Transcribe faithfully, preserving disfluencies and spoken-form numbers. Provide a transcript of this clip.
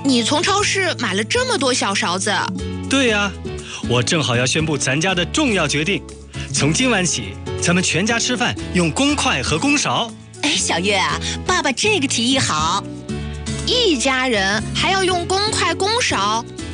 你从超市买了这么多小勺子？ 对呀，我正好要宣布咱家的重要决定。从今晚起，咱们全家吃饭用公筷和公勺。 哎，小月啊，爸爸这个提议好。 一家人还要用公筷公勺？